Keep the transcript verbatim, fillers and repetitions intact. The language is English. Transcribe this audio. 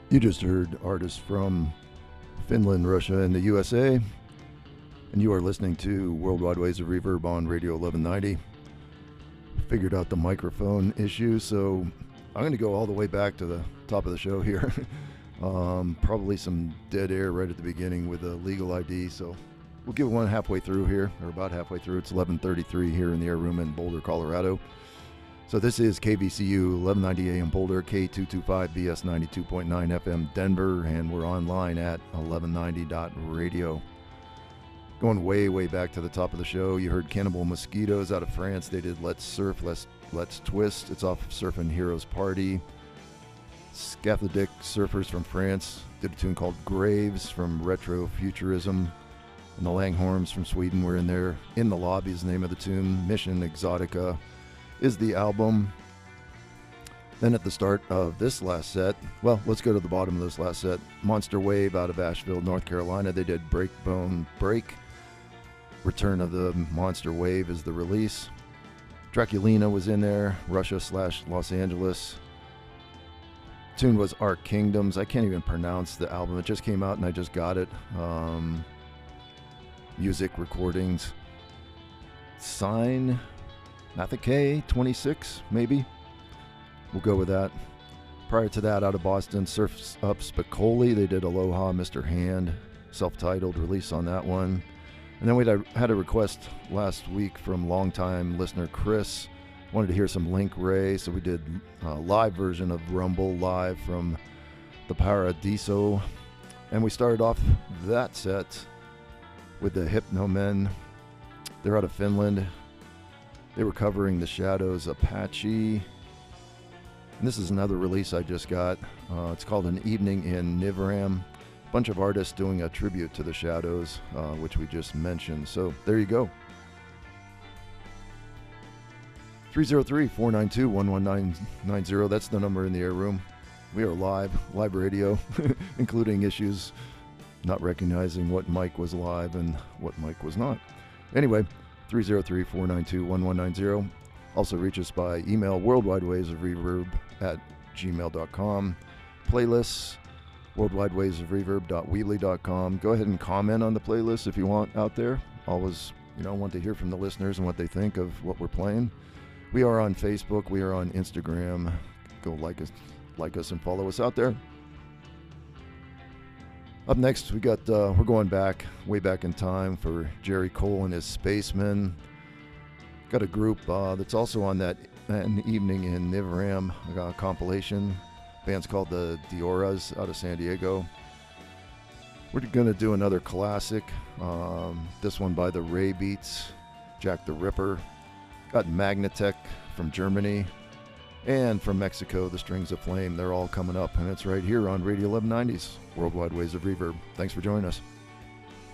You just heard artists from Finland, Russia, and the U S A, and you are listening to Worldwide Waves of Reverb on Radio eleven ninety. Figured out the microphone issue, so I'm going to go all the way back to the top of the show here. um, probably some dead air right at the beginning with a legal I D, so we'll give one halfway through here, or about halfway through. It's eleven thirty-three here in the air room in Boulder, Colorado. So this is K V C U eleven ninety A M Boulder, K two twenty-five B S ninety-two point nine F M Denver, and we're online at eleven ninety dot radio. Going way, way back to the top of the show, you heard Cannibal Mosquitoes out of France. They did Let's Surf, Let's, Let's Twist. It's off Surfing Heroes Party. Scathodic Surfers from France did a tune called Graves from Retro Futurism. And the Langhorns from Sweden were in there. In the Lobby is the name of the tune. Mission Exotica is the album. Then at the start of this last set, well, let's go to the bottom of this last set. Monster Wave out of Asheville, North Carolina. They did Breakbone Break. Return of the Monster Wave is the release. Draculina was in there, Russia slash Los Angeles. Tune was Arc Kingdoms. I can't even pronounce the album. It just came out and I just got it. Um, music recordings. Sign Mathake twenty-six, maybe. We'll go with that. Prior to that, out of Boston, Surfs Up Spicoli. They did Aloha, Mister Hand, self-titled release on that one. And then we had a request last week from longtime listener Chris. Wanted to hear some Link Ray, so we did a live version of Rumble live from the Paradiso. And we started off that set with the Hypnomen. They're out of Finland. They were covering The Shadows Apache. And this is another release I just got. Uh, it's called An Evening in Nivram. A bunch of artists doing a tribute to The Shadows, uh, which we just mentioned. So there you go. three oh three, four nine two, one one nine nine zero. That's the number in the air room. We are live, live radio, including issues not recognizing what mic was live and what mic was not. Anyway, three oh three, four nine two, one one nine zero. Also reach us by email, worldwide waves of reverb at gmail dot com. Playlists, worldwide waves of reverb dot weebly dot com. Go ahead and comment on the playlist if you want out there. Always, you know, want to hear from the listeners and what they think of what we're playing. We are on Facebook. We are on Instagram. Go like us, like us and follow us out there. Up next, we got, uh, we're going back, way back in time for Jerry Cole and his Spacemen. Got a group uh, that's also on that An Evening in Nivram uh, compilation. Band's called the Dioras out of San Diego. We're going to do another classic. Um, this one by the Ray Beats, Jack the Ripper. Got Magnatech from Germany. And from Mexico, the Strings of Flame. They're all coming up, and it's right here on Radio eleven ninety's Worldwide Waves of Reverb. Thanks for joining us.